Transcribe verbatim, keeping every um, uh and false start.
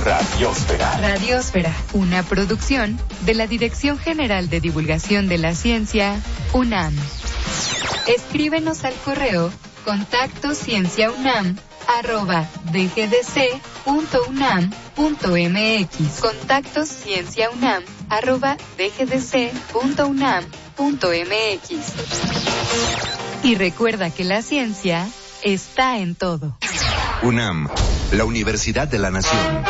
Radiósfera. Radiósfera, una producción de la Dirección General de Divulgación de la Ciencia, UNAM. Escríbenos al correo contacto cienciaunam arroba dgdc.unam.mx. Contacto cienciaunam arroba dgdc.unam.mx. Y recuerda que la ciencia está en todo. UNAM, la Universidad de la Nación.